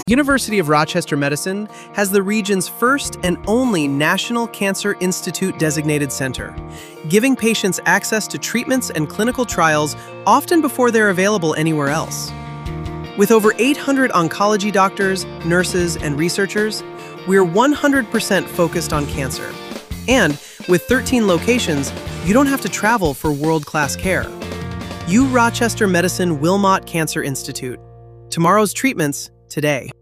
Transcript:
University of Rochester Medicine has the region's first and only National Cancer Institute designated center, giving patients access to treatments and clinical trials often before they're available anywhere else. With over 800 oncology doctors, nurses, and researchers, we're 100% focused on cancer. And with 13 locations, you don't have to travel for world-class care. U Rochester Medicine Wilmot Cancer Institute. Tomorrow's treatments today.